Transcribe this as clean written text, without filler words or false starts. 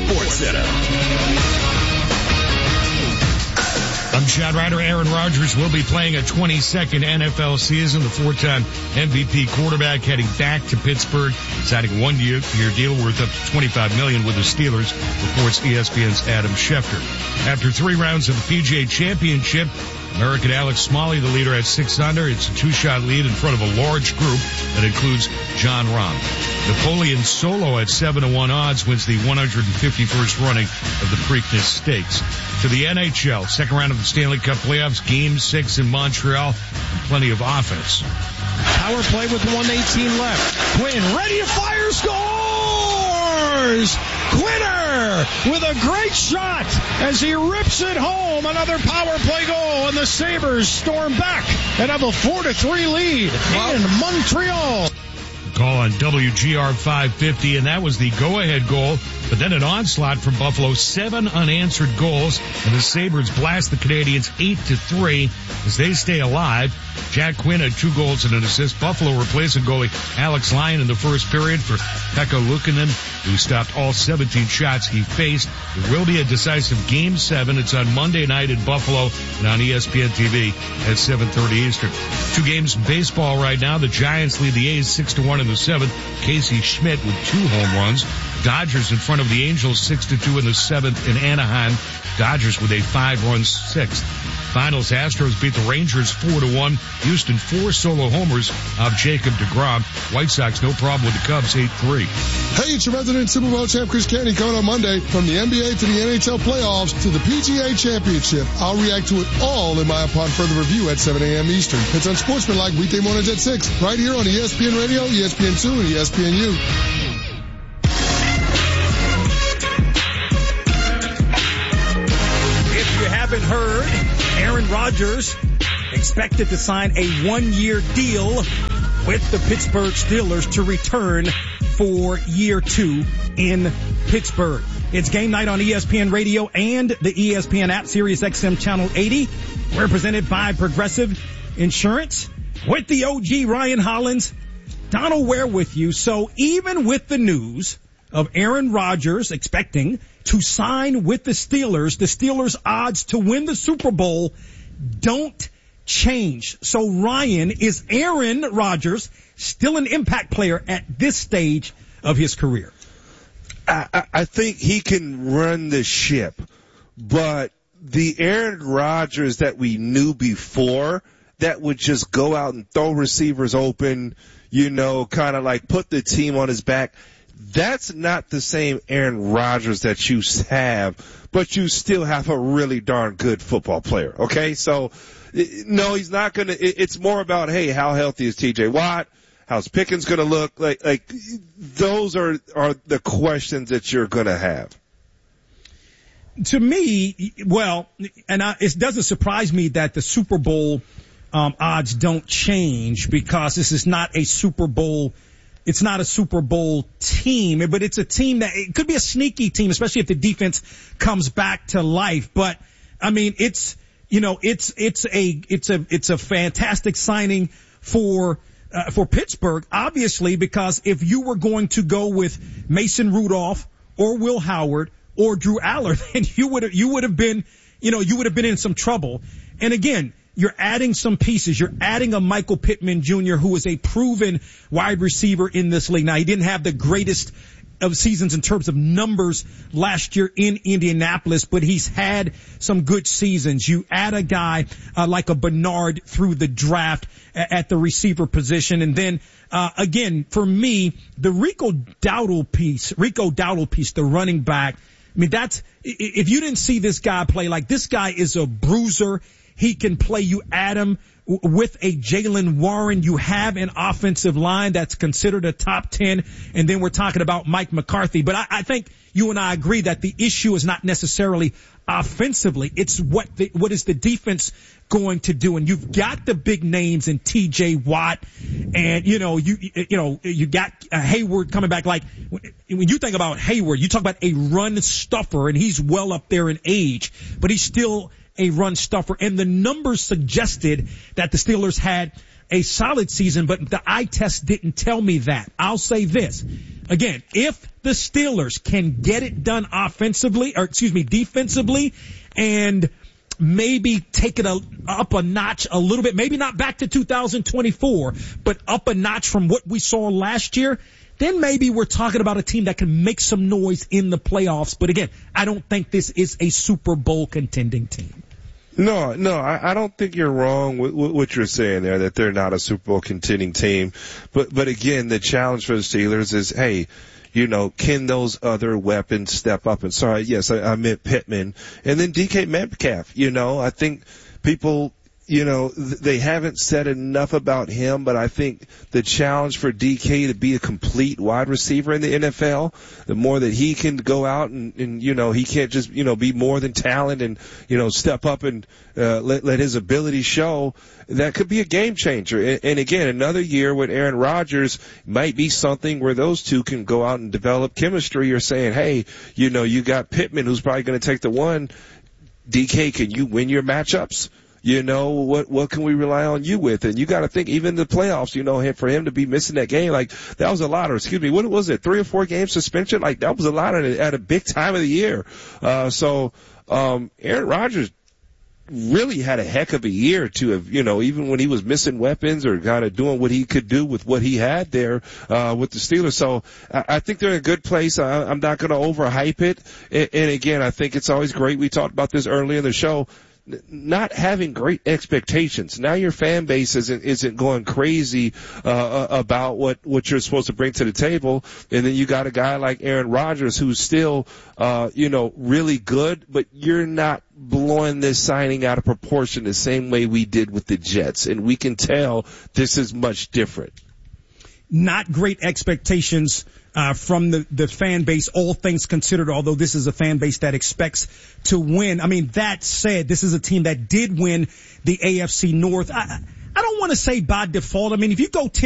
Sports Center. I'm Chad Ryder. Aaron Rodgers will be playing a 22nd NFL season. The four-time MVP quarterback heading back to Pittsburgh, signing a one-year deal worth up to $25 million with the Steelers, reports ESPN's Adam Schefter. After 3 rounds of the PGA Championship, American Alex Smalley, the leader, at 6 under. It's a 2-shot lead in front of a large group that includes Jon Rahm. Napoleon Solo at 7-1 odds wins the 151st running of the Preakness Stakes. To the NHL, second round of the Stanley Cup playoffs, Game 6 in Montreal, and plenty of offense. Power play with 1:18 left. Quinn ready to fire, scores! Quinner with a great shot as he rips it home. Another power play goal, and the Sabres storm back and have a 4-3 lead in Montreal. Call on WGR 550, and that was the go-ahead goal. But then an onslaught from Buffalo, 7 unanswered goals, and the Sabres blast the Canadiens 8-3 as they stay alive. Jack Quinn had 2 goals and an assist. Buffalo replacing goalie Alex Lyon in the first period for Pekka Luukkonen, who stopped all 17 shots he faced. It will be a decisive Game 7. It's on Monday night in Buffalo and on ESPN TV at 7:30 Eastern. 2 games in baseball right now. The Giants lead the A's 6-1 in the 7th. Casey Schmidt with 2 home runs. Dodgers in front of the Angels 6-2 in the 7th in Anaheim. Dodgers with a 5-run 6th. Finals, Astros beat the Rangers 4-1. Houston 4 solo homers of Jacob deGrom. White Sox no problem with the Cubs 8-3. Hey, it's your resident Super Bowl champ Chris Canty coming on Monday. From the NBA to the NHL playoffs to the PGA Championship, I'll react to it all in my upon further review at 7 a.m. Eastern. It's Unsportsmanlike weekday mornings at 6, right here on ESPN Radio, ESPN2, and ESPNU. If you haven't heard, Aaron Rodgers expected to sign a 1-year deal with the Pittsburgh Steelers to return for year 2 in Pittsburgh. It's game night on ESPN Radio and the ESPN app, Sirius XM Channel 80. We're presented by Progressive Insurance with the OG Ryan Hollins. Donald Ware with you. So even with the news of Aaron Rodgers expecting to sign with the Steelers' odds to win the Super Bowl don't change. So Ryan, is Aaron Rodgers still an impact player at this stage of his career? I think he can run the ship, but the Aaron Rodgers that we knew before that would just go out and throw receivers open, kind of like put the team on his back, that's not the same Aaron Rodgers that you have, but you still have a really darn good football player, okay? So, no, he's not gonna, it's more about, hey, how healthy is TJ Watt? How's Pickens gonna look? Like, those are the questions that you're gonna have. To me, it doesn't surprise me that the Super Bowl, odds don't change because this is not a Super Bowl. It's not a Super Bowl team, but it's a team that it could be a sneaky team, especially if the defense comes back to life. But I mean, it's a fantastic signing for Pittsburgh, obviously, because if you were going to go with Mason Rudolph or Will Howard or Drew Aller, then you would have been in some trouble. And again, you're adding some pieces. You're adding a Michael Pittman Jr., who is a proven wide receiver in this league. Now, he didn't have the greatest of seasons in terms of numbers last year in Indianapolis, but he's had some good seasons. You add a guy like a Bernard through the draft at the receiver position. And then, again, for me, the Rico Dowdle piece, the running back, I mean, if you didn't see this guy play, like, this guy is a bruiser. He can play. You add him with a Jaylen Warren. You have an offensive line that's considered a top 10. And then we're talking about Mike McCarthy. But I think you and I agree that the issue is not necessarily offensively. It's what is the defense going to do? And you've got the big names in TJ Watt and, you got Hayward coming back. Like, when you think about Hayward, you talk about a run stuffer, and he's well up there in age, but he's still a run stuffer. And the numbers suggested that the Steelers had a solid season, but the eye test didn't tell me that. I'll say this. Again, if the the Steelers can get it done defensively, and maybe take it up a notch a little bit, maybe not back to 2024, but up a notch from what we saw last year, then maybe we're talking about a team that can make some noise in the playoffs. But again, I don't think this is a Super Bowl contending team. No, I don't think you're wrong with what you're saying there, that they're not a Super Bowl contending team. But again, the challenge for the Steelers is, hey, can those other weapons step up? And sorry, yes, I meant Pittman. And then DK Metcalf, I think people, they haven't said enough about him, but I think the challenge for DK to be a complete wide receiver in the NFL, the more that he can go out and he can't just, be more than talent and, step up and, let his ability show, that could be a game changer. And again, another year with Aaron Rodgers might be something where those two can go out and develop chemistry. You're saying, hey, you got Pittman who's probably going to take the one. DK, can you win your matchups? What can we rely on you with? And you got to think, even the playoffs, for him to be missing that game, like, that was a lot. Or excuse me, what was it? 3 or 4 game suspension? Like, that was a lot at a big time of the year. Aaron Rodgers really had a heck of a year to have, even when he was missing weapons or kind of doing what he could do with what he had there, with the Steelers. So I think they're in a good place. I'm not going to overhype it. And again, I think it's always great. We talked about this earlier in the show. Not having great expectations. Now your fan base isn't going crazy about what you're supposed to bring to the table, and then you got a guy like Aaron Rodgers who's still really good, but you're not blowing this signing out of proportion the same way we did with the Jets, and we can tell this is much different. Not great expectations from the fan base, all things considered, although this is a fan base that expects to win. I mean, that said, this is a team that did win the AFC North. I don't want to say by default. I mean, if you go 10